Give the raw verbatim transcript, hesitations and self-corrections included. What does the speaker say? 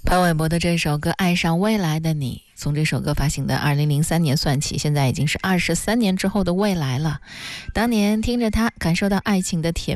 潘玮柏的这首歌《爱上未来的你》，从这首歌发行的二零零三年算起，现在已经是二十三年之后的未来了。当年听着它，感受到爱情的甜